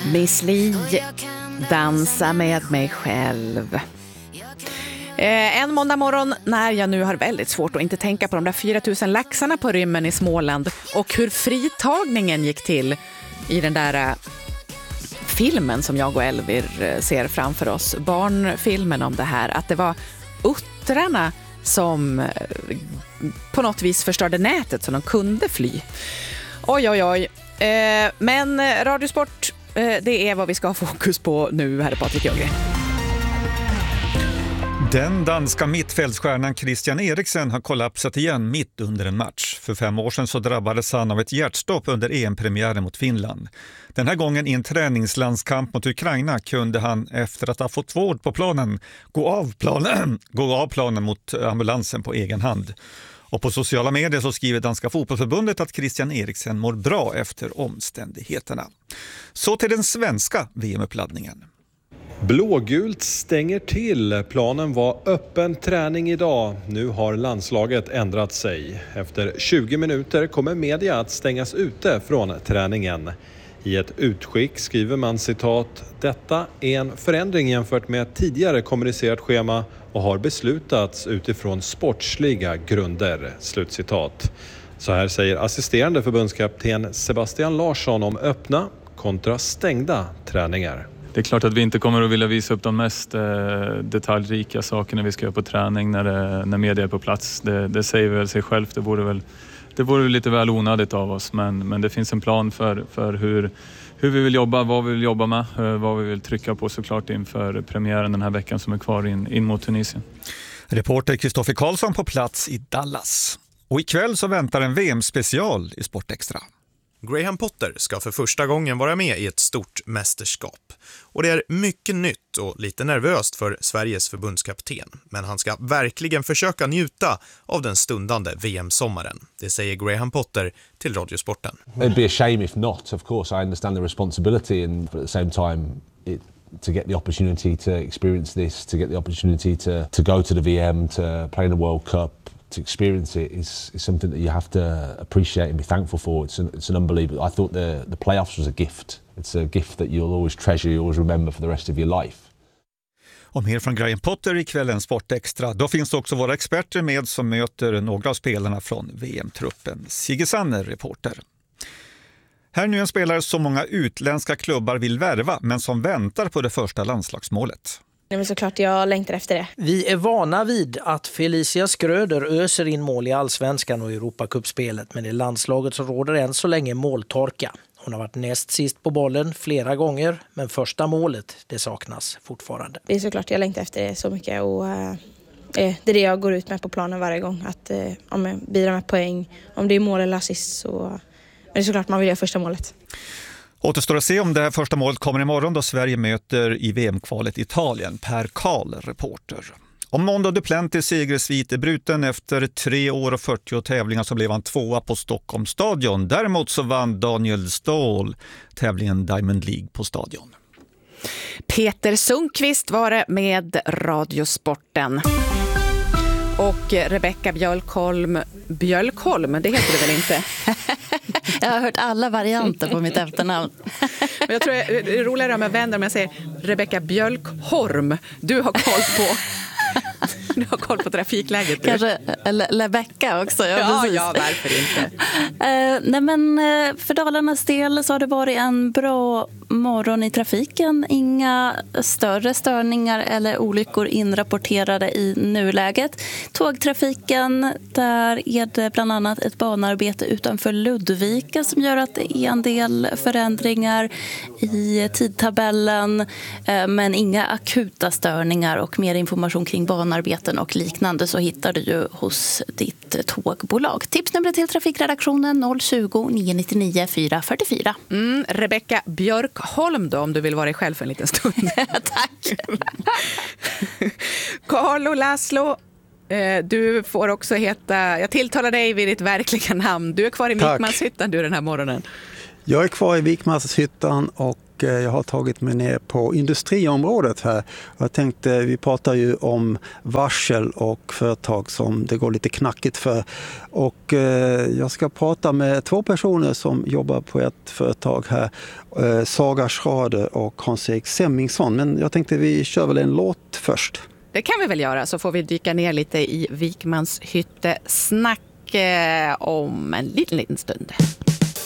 Miss Li, dansa med mig själv. En måndag morgon när jag nu har väldigt svårt att inte tänka på de där 4000 laxarna på rymmen i Småland och hur fritagningen gick till i den där filmen som jag och Elvir ser framför oss. Barnfilmen om det här, att det var uttrarna som på något vis förstörde nätet så de kunde fly. Oj, oj, oj. Men Radiosport, det är vad vi ska ha fokus på nu, här är Patrik Jögren. Den danska mittfältsstjärnan Christian Eriksen har kollapsat igen mitt under en match. För 5 år sedan så drabbades han av ett hjärtstopp under EM-premiären mot Finland. Den här gången i en träningslandskamp mot Ukraina kunde han efter att ha fått vård på planen gå av planen mot ambulansen på egen hand. Och på sociala medier så skriver Danska fotbollsförbundet att Christian Eriksen mår bra efter omständigheterna. Så till den svenska VM-uppladdningen. Blågult stänger till. Planen var öppen träning idag. Nu har landslaget ändrat sig. Efter 20 minuter kommer media att stängas ute från träningen. I ett utskick skriver man citat: "Detta är en förändring jämfört med ett tidigare kommunicerat schema och har beslutats utifrån sportsliga grunder." Slutcitat. Så här säger assisterande förbundskapten Sebastian Larsson om öppna kontra stängda träningar. Det är klart att vi inte kommer att vilja visa upp de mest detaljrika sakerna vi ska göra på träning när media är på plats. Det säger väl sig självt. Det vore lite väl onödigt av oss, men det finns en plan för hur vi vill jobba, vad vi vill jobba med, vad vi vill trycka på såklart inför premiären den här veckan som är kvar in mot Tunisien. Reporter Kristoffer Karlsson på plats i Dallas. Och ikväll så väntar en VM-special i Sportextra. Graham Potter ska för första gången vara med i ett stort mästerskap. Och det är mycket nytt och lite nervöst för Sveriges förbundskapten. Men han ska verkligen försöka njuta av den stundande VM-sommaren. Det säger Graham Potter till Radiosporten. It'd be a shame if not. Of course, I understand the responsibility, and at the same time, to get the opportunity to experience this, to get the opportunity to go to the VM, to play in the World Cup, to experience it is something that you have to appreciate and be thankful for. It's an unbelievable. I thought the playoffs was a gift. It's a gift that you'll always treasure, you always remember for the rest of your life. Och mer från Graham Potter i kvällens Sportextra. Då finns också våra experter med som möter några av spelarna från VM-truppen. Sigge Sanner, reporter. Här är nu en spelare som många utländska klubbar vill värva, men som väntar på det första landslagsmålet. Nej, men såklart jag längtar efter det. Vi är vana vid att Felicia Skröder öser in mål i Allsvenskan och Europacupspelet, men i landslaget så råder än så länge måltorka. Hon har varit näst sist på bollen flera gånger, men första målet, det saknas fortfarande. Det är såklart jag längtar efter det så mycket, och det är det jag går ut med på planen varje gång. Att om jag bidrar med poäng, om det är mål eller assist, så men det är såklart man vill göra första målet. Återstår att se om det här första målet kommer imorgon då Sverige möter i VM-kvalet Italien. Per Karl, reporter. Om Mondo Duplantis segersvit är bruten efter 3 år och 40 tävlingar så blev han 2:a på Stockholms stadion. Däremot så vann Daniel Ståhl tävlingen Diamond League på stadion. Peter Sundqvist var det med Radiosporten. Och Rebecka Björkholm, det heter det väl inte? Jag har hört alla varianter på mitt efternamn. Men jag tror det är roligare om jag vänder, om jag säger Rebecka Björkholm. Du har koll på trafikläget. Kanske Lebecka också. Ja, varför inte? Nej, men för Dalarnas del så har det varit en bra morgon i trafiken. Inga större störningar eller olyckor inrapporterade i nuläget. Tågtrafiken, där är det bland annat ett banarbete utanför Ludvika som gör att det är en del förändringar i tidtabellen, men inga akuta störningar. Och mer information kring banarbeten och liknande så hittar du ju hos ditt tågbolag. Tipsnumret till trafikredaktionen 020 999 444. Rebecka Björkholm då, om du vill vara dig själv för en liten stund. Tack. Carlo Laszlo, du får också heta, jag tilltalar dig vid ditt verkliga namn. Du är kvar i Vikmanshyttan du den här morgonen. Jag är kvar i Vikmanshyttan och jag har tagit mig ner på industriområdet här. Jag tänkte, vi pratar ju om varsel och företag som det går lite knackigt för. Och jag ska prata med 2 personer som jobbar på ett företag här. Saga Schrader och Hans-Erik Semmingsson. Men jag tänkte vi kör väl en låt först. Det kan vi väl göra, så får vi dyka ner lite i Wikmans hyttesnack om en liten stund.